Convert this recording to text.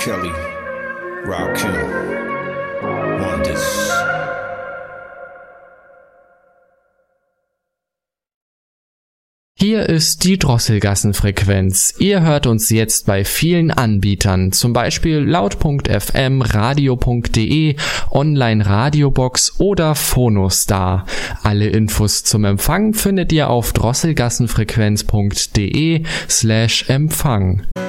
Kelly, Rakim, Wonders. Hier ist die Drosselgassenfrequenz. Ihr hört uns jetzt bei vielen Anbietern, zum Beispiel laut.fm, radio.de, Online-Radiobox oder Phonostar. Alle Infos zum Empfang findet ihr auf drosselgassenfrequenz.de/Empfang.